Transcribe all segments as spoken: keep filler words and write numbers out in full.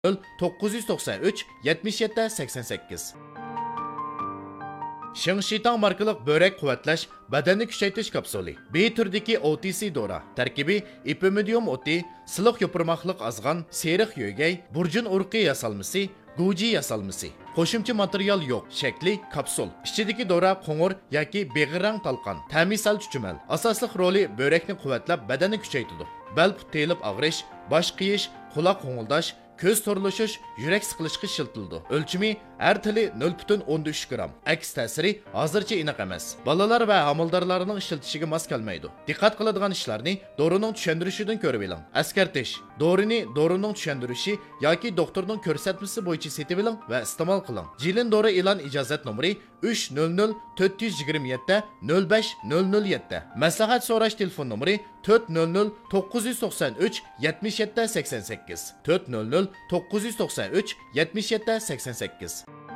to'qqiz yuz to'qson uch yetmish yetti sakson sakkiz. Shingshitang markalik börek quvvatlash, badanni kuchaytirish kapsuli. B turdagi O T C dora. Tarkibi ipimidium o'ti, siliq yopirmoqliq azg'an, seriq yo'gay, burjun urqi yasalmasi, guji yasalmasi. Qo'shimcha material yo'q, shakli kapsul. Ichidagi dora qo'ng'ir yoki beg'irang talqon. Ta'misal chuchumal. Asosli roli börekni quvvatlab, badanni kuchaytiradi. Bel telib og'rish, bosh qiyish, quloq qo'ng'ildash, ko'z to'rlashish, yurak siqilishga shiltildi. O'lchimi har tili nol butun o'n uch gram. Aks ta'siri hozircha aniq emas. Bolalar va homildorlarning ishlatishiga mos kelmaydi. Diqqat qiladigan ishlarni dorining tushuntirishidan ko'rib oling. Askartish: dorini dorining tushuntirishi yoki doktorning ko'rsatmasi bo'yicha setib oling va iste'mol qiling. Jilin dori e'lon ijozat nomeri uch nol nol to'rt yuz yigirma yetti nol besh nol nol yetti. Maslahat so'rash telefon nomeri to'rt nol nol to'qqiz yuz to'qson uch yetmish yetti sakson sakkiz. to'rt nol nol to'qqiz yuz to'qson uch yetmish yetti sakson sakkiz.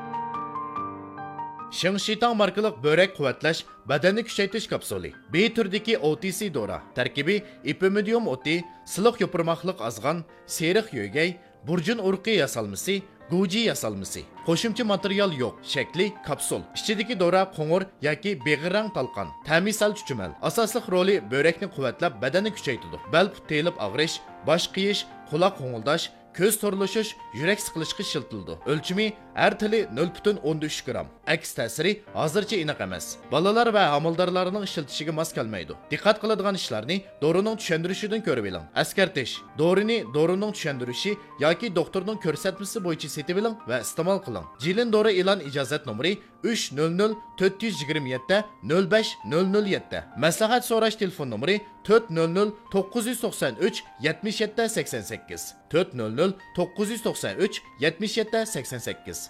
Shingshitang markalik börek quvvatlash, badanni kuchaytirish kapsuli. B turdagi O T C dora. Tarkibi ipimidium o'ti, siliq yopirmoqliq azg'an, seriq yo'gay, burjun urqi yasalmasi, guji yasalmasi. Qo'shimcha material yo'q, shakli kapsul. Ichidagi dora qo'ng'ir yoki beg'irang talqon. Ta'misal chuchumal. Asosli roli börekni quvvatlab, badanni kuchaytiradi. Bel telib og'rish, bosh qiyish, quloq qo'ng'ildash, ko'z to'rlashish, yurak siqilishga shiltildi. O'lchimi har tili nol butun o'n uch gram. Aks ta'siri hozircha aniq emas. Bolalar va homildorlarning ishlatishiga mos kelmaydi. Diqqat qiladigan ishlarni dorining tushuntirishidan ko'rib oling. Askartish: dorini dorining tushuntirishi yoki doktorning ko'rsatmasi bo'yicha setib oling va iste'mol qiling. Jilin dori e'lon ijozat nomeri uch nol nol to'rt yuz yigirma yetti nol besh nol nol yetti. Maslahat so'rash telefon nomeri to'rt nol nol to'qqiz yuz to'qson uch yetmish yetti sakson sakkiz. to'rt nol nol to'qqiz yuz to'qson uch yetmish yetti sakson sakkiz.